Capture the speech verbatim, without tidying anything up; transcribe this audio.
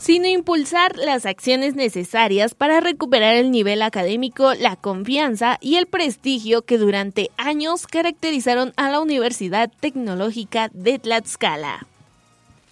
sino impulsar las acciones necesarias para recuperar el nivel académico, la confianza y el prestigio que durante años caracterizaron a la Universidad Tecnológica de Tlaxcala.